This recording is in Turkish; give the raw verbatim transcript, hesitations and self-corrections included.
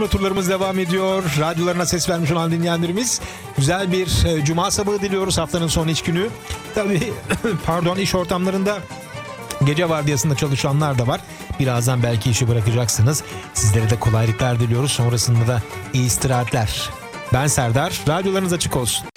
Turlarımız devam ediyor. Radyolarına ses vermiş olan dinleyenlerimiz, güzel bir e, cuma sabahı diliyoruz, haftanın son iş günü. Tabii pardon, iş ortamlarında gece vardiyasında çalışanlar da var. Birazdan belki işi bırakacaksınız. Sizlere de kolaylıklar diliyoruz. Sonrasında da iyi istirahatler. Ben Serdar. Radyolarınız açık olsun.